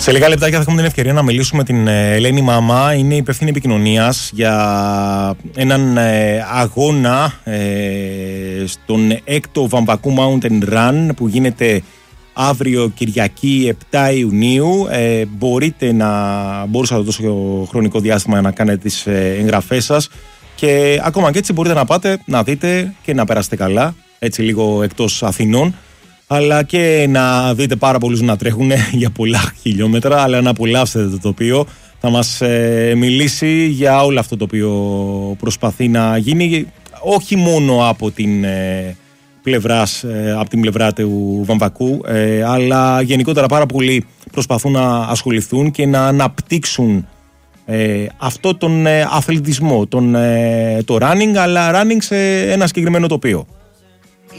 Σε λίγα λεπτάκια θα έχουμε την ευκαιρία να μιλήσουμε με την Ελένη Μαμά. Είναι υπευθύνη επικοινωνίας για έναν αγώνα στον 6ο Βαμβακού Mountain Run που γίνεται αύριο Κυριακή 7 Ιουνίου. Μπορούσα τόσο χρονικό διάστημα να κάνετε τις εγγραφές σας και ακόμα και έτσι μπορείτε να πάτε να δείτε και να περάσετε καλά, έτσι λίγο εκτός Αθηνών, αλλά και να δείτε πάρα πολλούς να τρέχουν για πολλά χιλιόμετρα, αλλά να απολαύσετε το τοπίο. Θα μας μιλήσει για όλο αυτό το οποίο προσπαθεί να γίνει, όχι μόνο από την πλευρά του Βαμβακού, αλλά γενικότερα πάρα πολλοί προσπαθούν να ασχοληθούν και να αναπτύξουν αυτό τον αθλητισμό, το running, αλλά running σε ένα συγκεκριμένο τοπίο.